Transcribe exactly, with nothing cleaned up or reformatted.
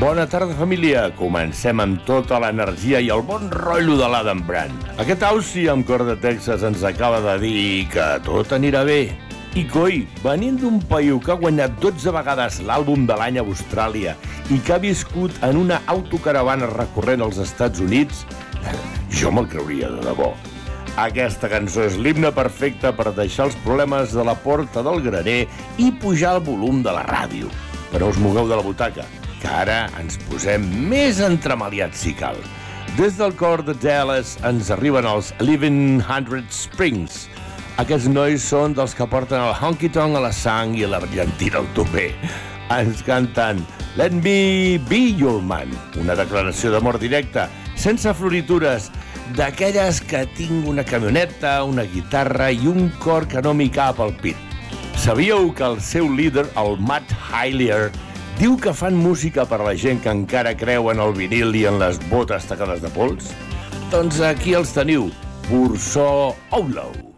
Bona tarda, família. Comencem amb tota l'energia i el bon rotllo de l'Adam Brand. Aquest Aussie amb cor de Texas ens acaba de dir que tot anirà bé. I coi, venint d'un paio que ha guanyat dotze vegades l'àlbum de l'any a Austràlia i que ha viscut en una autocaravana recorrent als Estats Units, jo me'l creuria de debò. Aquesta cançó és l'himne perfecte per deixar els problemes de la porta del graner i pujar el volum de la ràdio. Però us mogueu de la butaca, que ara ens posem més entremaliats si cal. Des del cor de Dallas ens arriben els Living Hundred Springs. Aquests nois són dels que porten el honky-tonk a la sang i l'argentina al tupé. Ens canten Let Me Be Your Man, una declaració d'amor directa, sense floritures, d'aquelles que tinc una camioneta, una guitarra i un cor que no m'hi cap al pit. Sabíeu que el seu líder, el Matt Hillier, diu que fan música per a la gent que encara creu en el vinil i en les botes tacades de pols? Doncs aquí els teniu, Warsaw Outlaw.